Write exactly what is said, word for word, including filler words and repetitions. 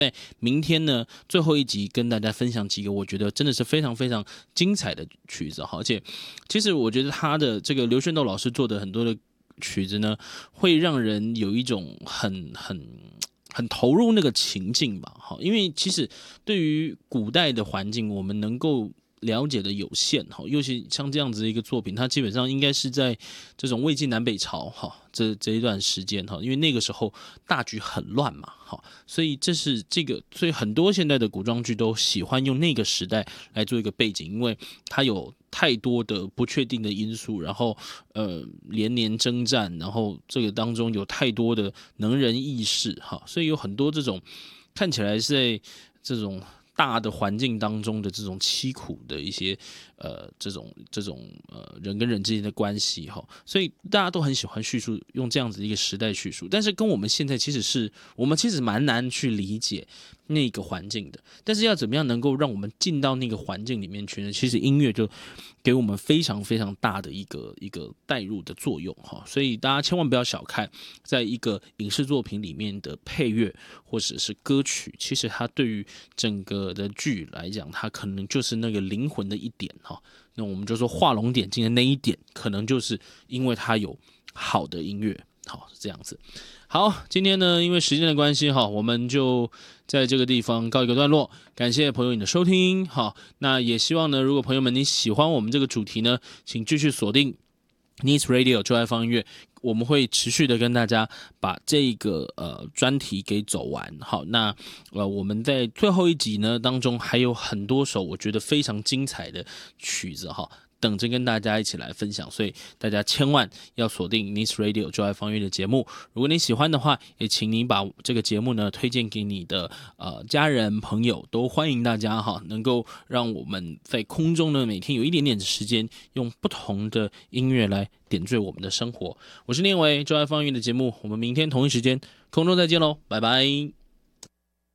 在明天呢，最后一集跟大家分享几个我觉得真的是非常非常精彩的曲子哈，而且其实我觉得他的这个刘炫斗老师做的很多的曲子呢，会让人有一种很很很投入那个情境吧，哈，因为其实对于古代的环境，我们能够了解的有限，尤其像这样子的一个作品，它基本上应该是在这种魏晋南北朝这这一段时间，因为那个时候大局很乱嘛，所以这是这个，所以很多现在的古装剧都喜欢用那个时代来做一个背景，因为它有太多的不确定的因素，然后呃连年征战，然后这个当中有太多的能人异士，所以有很多这种看起来是在这种大的环境当中的这种凄苦的一些呃这种这种呃人跟人之间的关系哈，所以大家都很喜欢叙述用这样子一个时代叙述，但是跟我们现在其实是我们其实蛮难去理解那个环境的，但是要怎么样能够让我们进到那个环境里面去呢？其实音乐就给我们非常非常大的一个一个带入的作用哈，所以大家千万不要小看在一个影视作品里面的配乐或者是歌曲，其实它对于整个的剧来讲，它可能就是那个灵魂的一点哈。那我们就说画龙点睛的那一点，可能就是因为它有好的音乐，好是这样子。好，今天呢，因为时间的关系哈，我们就在这个地方告一个段落。感谢朋友你的收听，好，那也希望呢，如果朋友们你喜欢我们这个主题呢，请继续锁定 Needs Radio 就爱放音乐，我们会持续的跟大家把这个呃专题给走完。好，那呃我们在最后一集呢当中还有很多首我觉得非常精彩的曲子哈，等着跟大家一起来分享，所以大家千万要锁定 Needs Radio 就爱放音乐的节目。如果你喜欢的话，也请你把这个节目呢推荐给你的呃家人朋友，都欢迎大家哈，能够让我们在空中呢每天有一点点的时间，用不同的音乐来点缀我们的生活。我是念维，就爱放音乐的节目，我们明天同一时间空中再见喽，拜拜。